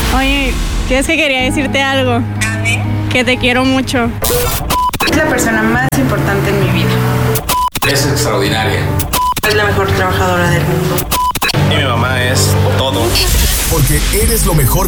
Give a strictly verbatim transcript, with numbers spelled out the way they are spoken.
Oye, ¿quieres que quería decirte algo? A ver. Que te quiero mucho. Es la persona más importante en mi vida. Es extraordinaria. Es la mejor trabajadora del mundo. Y mi mamá es todo. Porque eres lo mejor